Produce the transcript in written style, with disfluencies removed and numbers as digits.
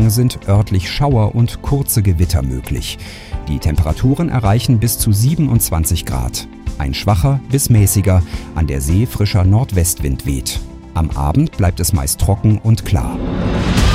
Tagen sind örtlich Schauer und kurze Gewitter möglich. Die Temperaturen erreichen bis zu 27 Grad. Ein schwacher bis mäßiger, an der See frischer Nordwestwind weht. Am Abend bleibt es meist trocken und klar.